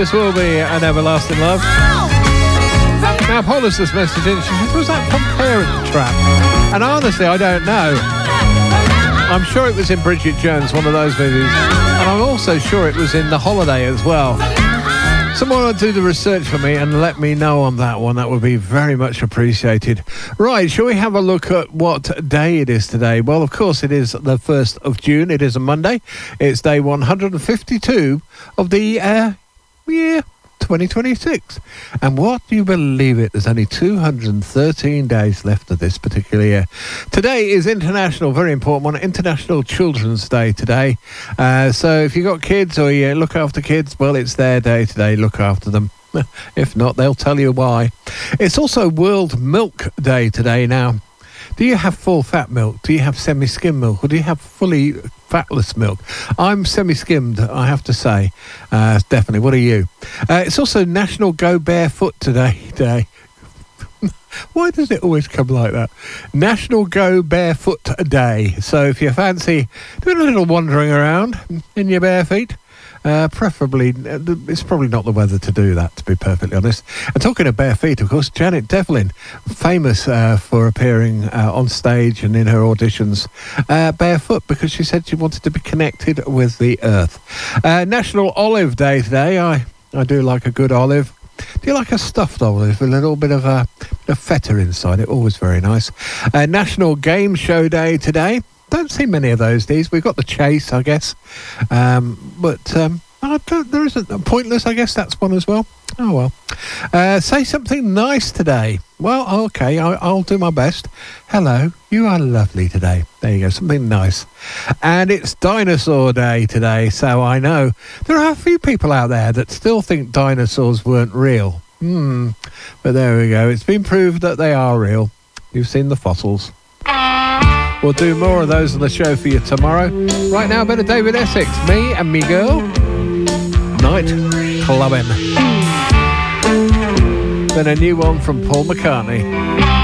This will be an everlasting love. Now, Paula's just messaging. She says, was that from Parent Trap? And honestly, I don't know. I'm sure it was in Bridget Jones, one of those movies. And I'm also sure it was in The Holiday as well. Someone will do the research for me and let me know on that one. That would be very much appreciated. Right, shall we have a look at what day it is today? Well, of course, it is the 1st of June. It is a Monday. It's day 152 of the year 2026. And what do you believe it? There's only 213 days left of this particular year. Today is International, very important one, International Children's Day today. So if you've got kids or you look after kids, well, it's their day today. Look after them. If not, they'll tell you why. It's also World Milk Day today. Now, do you have full fat milk? Do you have semi-skim milk? Or do you have fully fatless milk? I'm semi-skimmed, I have to say. Definitely. What are you? It's also National Go Barefoot Day. Why does it always come like that? National Go Barefoot Day. So if you fancy doing a little wandering around in your bare feet, preferably, it's probably not the weather to do that, to be perfectly honest. And talking of bare feet, of course, Janet Devlin, famous for appearing on stage and in her auditions barefoot, because she said she wanted to be connected with the earth. National Olive Day today. I do like a good olive. Do you like a stuffed olive with a little bit of a feta inside it? Always very nice. National Game Show Day today. Don't see many of those days. We've got the chase, I guess. But there isn't a Pointless, I guess that's one as well. Oh, well. Say something nice today. Well, okay, I'll do my best. Hello, you are lovely today. There you go, something nice. And it's Dinosaur Day today, so I know there are a few people out there that still think dinosaurs weren't real. But there we go. It's been proved that they are real. You've seen the fossils. We'll do more of those on the show for you tomorrow. Right now, a bit of David Essex. Me and me girl. Night Clubbing. Then a new one from Paul McCartney.